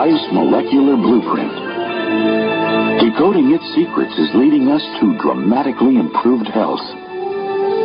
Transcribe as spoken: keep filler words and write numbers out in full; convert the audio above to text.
precise molecular blueprint. Decoding its secrets is leading us to dramatically improved health.